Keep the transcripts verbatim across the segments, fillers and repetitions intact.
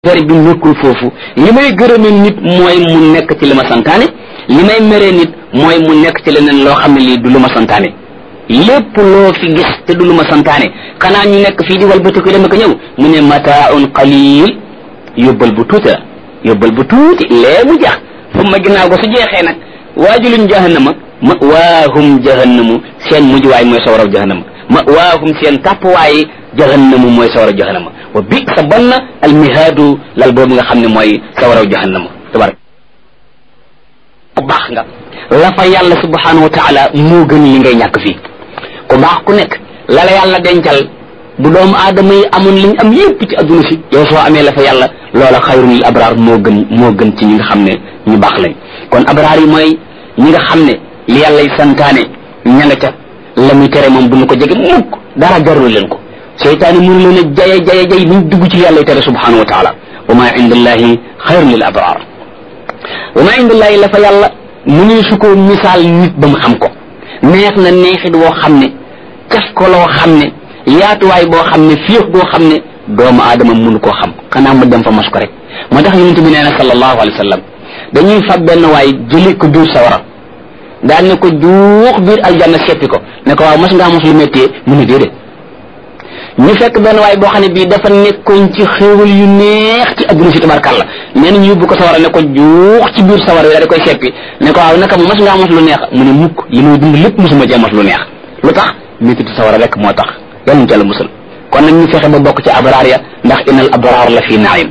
affaire bi nekkul foofu li may gërëme nit mooy mu nekk ci li ma santaane li may mere nit mooy mu nekk ci leneen loo xam ne lii du lu ma santaane lépp loo fi gis te du lu ma santaane xanaa ñu nekk fii di walbatiku dem ak ñëw mu ne mataaun qalil yóbbal bu tuuti la yóbbal bu tuuti lee mu jax fu ma ginnaaw ko su jeexee nag waajuluñ jahannama ma waahum jahannamu seen mujjuwaay mooy sawaraw jahannama ma waahum seen tàppuwaay jahannamu mooy sawaraw jahannama wa bi sa bon na almihaadu lal boobu nga xam ne mooy sawaraw jahannama tabarak ku baax nga la fa yàlla subhanahu wa taala moo gën li ngay ñàkk fii ku baax ku nekk la la yàlla dencal bu doomu aadama yi amoon liñ am yépp ci adduna si yow soo amee la fa yàlla loola xayrun lil abraar moo gën moo gën ci ñi nga xam ne ñu baax lañ kon abraar yi mooy ñi nga xam ne li yàllay santaane ña nga ca la muy tere moom bu ñu ko jege mukk dara jarul leen ko seytaane mënu leen a jaye jaye jay buñ dugg ci yàlla tere subhanahu wa taala wa ma indallahi xayrun lil abraar wa ma indallahi la fa yàlla mu ne su ko misaal nit ba mu xam ko neex na neexit woo xam ne caf ko loo xam ne yaatuwaay boo xam ne fiix boo xam ne doomu aadama mënu koo xam xanaa mu dem fa mos ko rek moo tax yonent bi nee na sallallahu alayhi wa sallam dañuy fab benn waay jëli ko biir sawara daan ne ko juux biir aljanna seppi ko ne ko waaw mos ngaa mos lu méttee mu ne déedéet ñu fekk benn waay boo xam ne bii dafa nekkoon ci xéewal yu neex ci adduna si tabarkàlla nee na ñu yóbbu ko sawara ne ko juux ci biir sawara yi daal di koy seppi ne ko waaw naka mos ngaa mos lu neex mu ne mukk li muy dund lépp mosuma cee mos lu neex lu tax métti sawara rek moo tax yàlla ñu jàll musal kon nag ñu fexe ba bokk ci abraar ya ndax innal abraar la fi naim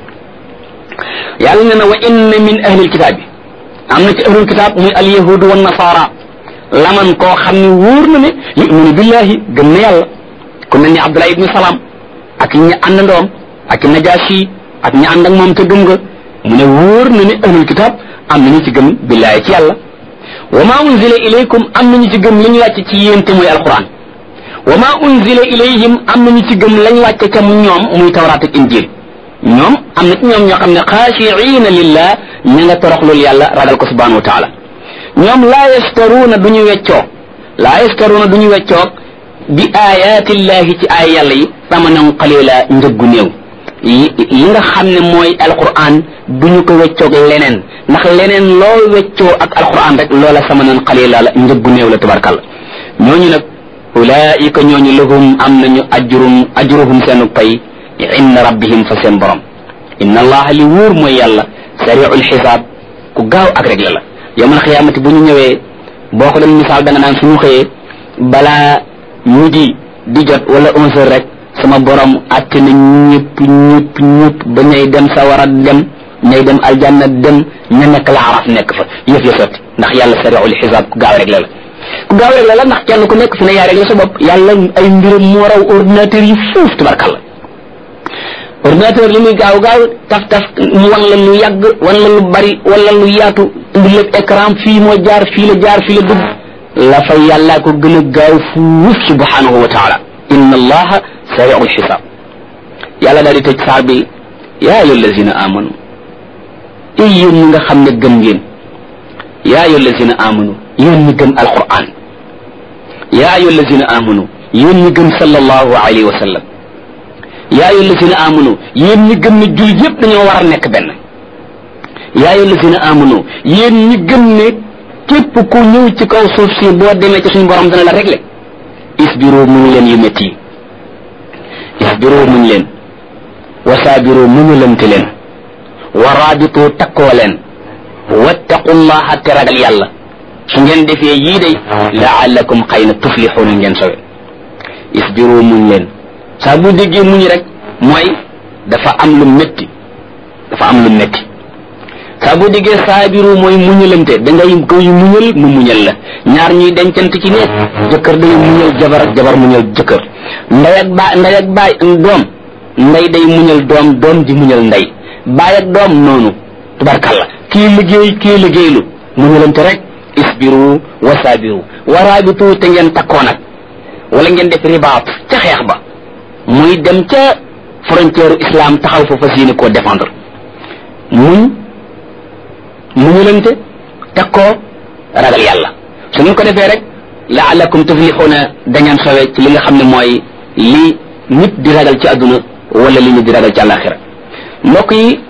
yàlla ne na wa inna min ahlil kitaab bi am na ci ahlul kitaab muy al yahudu wa nasara laman koo xam ne wóor na ne yuminu billahi gëm na yàlla ku mel ni Abdullah ibnu Salaam ak ñi àndandoom ak Najaasi ak ñi ànd ak moom te gëm nga mu ne wóor na ne ahlul kitaab am nañu ci gëm billahi ci yàlla wa ma unzila ilaykum am nañu ci gëm li ñu wàcc ci yéen te muy alquran wa ma unzila ilayhim am nañu ci gëm lañ wàcce ca ñoom muy tawraat ak injil ñoom am na ci ñoom ñoo xam ne xaashiina lillah ña nga toroxlul yàlla ragal ko subhanahu wa taala ñoom laa yastaruuna du ñu weccoo laa yastaruuna du ñu weccoo bi ayatillahi ci ay yàlla yi samanan qalila njëggu néew li nga xam ne mooy alquran du ñu ko weccoog leneen ndax leneen loo weccoo ak alquran rek loola samanan qalila la njëggu néew la tabarkalla ñooñu nag ulaika ñooñu lahum am nañu ajrum ajruhum seenu pay inda rabbihim fa seen borom inna allaha li wóor mooy yàlla sari'ul xisaab ku gaaw ak rek la la yawmal xiyaamati bu ñu ñëwee boo ko doon misaal da nga naan suñu xëyee balaa midi di jot wala onze heures rek sama borom àtte na ñëpp ñëpp ñëpp ba ñay dem sawara dem ñay dem aljanna dem ña nekk la araf nekk fa yëf ya sotti ndax yàlla sari'ul xisaab ku gaaw rek la la ku gaaw rek la la ndax kenn ku nekk fi ne yaa rek la sa bopp yàlla ay mbiram moo raw ordinateur yi fuuf tabarkalla ordinateur li muy gaaw gaaw taf taf mu wan la lu yàgg wan la lu bari wala lu yaatu indi lépp écran fii moo jaar fii la jaar fii la dugg la fa yàllaa ko gën a gaaw fuuf subhanahu wa taala inna allaha sari'ul xisaab yàlla daal di tëj saar bi yaa ayyuha allazina amanu ay yéen ñi nga xam ne gëm ngeen yaa ayyuha allazina amanu yéen ñi gëm alquran yaa ayyuha allazina amanu yéen ñi gëm sallallahu alayhi wa sallam yaa ayyuha allazina amanu yéen ñi gëm ne jullit yépp dañoo war a nekk benn yaa ayyuha allazina amanu yéen ñi gëm ne képp ku ñëw ci kaw suuf si boo demee ci suñu borom dana la régler isbiru muñ leen yu métti yi isbiru muñ leen wasaabiru muñulante leen wa raabitu takkoo leen wattaqullaha te ragal yàlla su ngeen defee yii day laallakum xëy na tuflixuuna ngeen sowe isbiru muñ leen saa bu déggee muñ rek mooy dafa am lu métti dafa am lu métti saa boo déggee saabiru mooy muñalante da ngay koy muñal mu muñal la ñaar ñuy dencante ci nekk jëkkër day muñal jabar jabar muñal jëkkër ndey ak baay ndey ak baay doom ndey day muñal doom doom di muñal ndey baay ak doom noonu tubarkalla kii liggéey kii liggéeylu muñalante rek isbiru wa saabiru wa raabitu te ngeen takkoo nag wala ngeen def ribaat ca xeex ba muy dem ca frontière islam taxaw fa fas yéene koo défendre muñ muñulante takkoo ragal yàlla su ngeen ko defee rek la'allakum tuflixuuna dañaan xewee ci li nga xam ne mooy li nit di ragal ci àdduna wala li nit di ragal ci àllaaxira mbokk yi